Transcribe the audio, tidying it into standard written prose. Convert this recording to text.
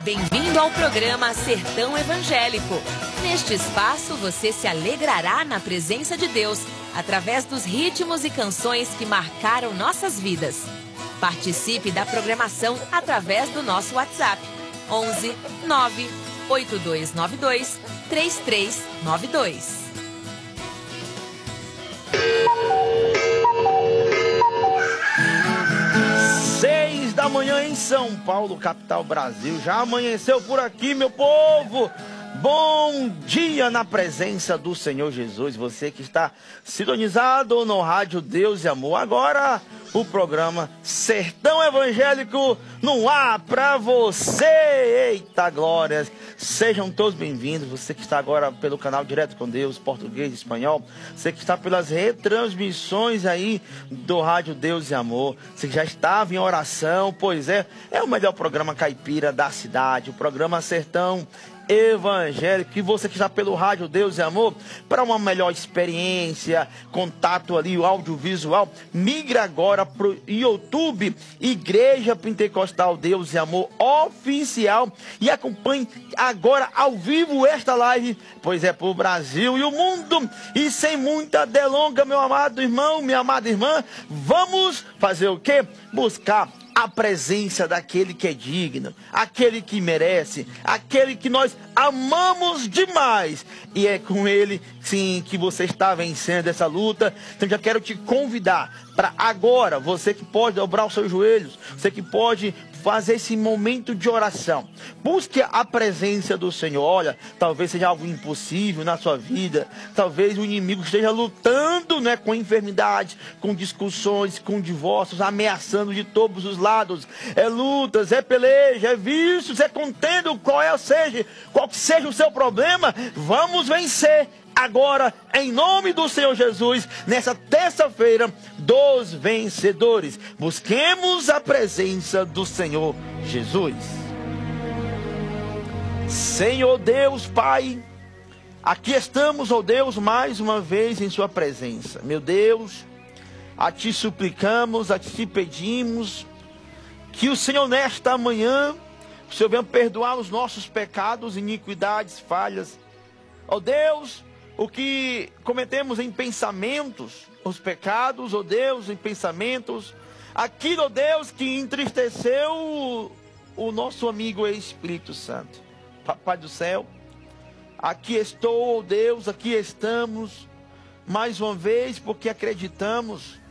Bem-vindo ao programa Sertão Evangélico. Neste espaço você se alegrará na presença de Deus através dos ritmos e canções que marcaram nossas vidas. Participe da programação através do nosso WhatsApp 11 9 8292 3392. Da manhã em São Paulo, capital Brasil. Já amanheceu por aqui, meu povo. Bom dia na presença do Senhor Jesus. Você que está sintonizado no Rádio Deus e Amor. Agora o programa Sertão Evangélico no ar pra você. Eita glórias. Sejam todos bem-vindos. Você que está agora pelo canal Direto com Deus, português e espanhol. Você que está pelas retransmissões aí do Rádio Deus e Amor. Você que já estava em oração. Pois é o melhor programa caipira da cidade. O programa Sertão Evangélico. E você que está pelo Rádio Deus e Amor, para uma melhor experiência, contato ali, o audiovisual, migra agora para o YouTube, Igreja Pentecostal Deus e Amor Oficial, e acompanhe agora ao vivo esta live, pois é para o Brasil e o mundo. E sem muita delonga, meu amado irmão, minha amada irmã, vamos fazer o quê? Buscar a presença daquele que é digno, aquele que merece, aquele que nós amamos demais. E é com ele, sim, que você está vencendo essa luta. Então já quero te convidar para agora, você que pode dobrar os seus joelhos, você que pode fazer esse momento de oração. Busque a presença do Senhor. Olha, talvez seja algo impossível na sua vida. Talvez o inimigo esteja lutando, né, com enfermidades, com discussões, com divórcios, ameaçando de todos os lados. É lutas, é peleja, é vícios, é contendo, qual que seja o seu problema. Vamos vencer agora, em nome do Senhor Jesus, nessa terça-feira dos vencedores. Busquemos a presença do Senhor Jesus. Senhor Deus, Pai, aqui estamos, ó Deus, mais uma vez em sua presença. Meu Deus, a Ti suplicamos, a Ti pedimos, que o Senhor nesta manhã, o Senhor venha perdoar os nossos pecados, iniquidades, falhas. Ó Deus, o que cometemos em pensamentos, os pecados, ó Deus, em pensamentos, aquilo, ó Deus, que entristeceu o nosso amigo Espírito Santo. Papai do céu, aqui estou, ó Deus, aqui estamos, mais uma vez, porque acreditamos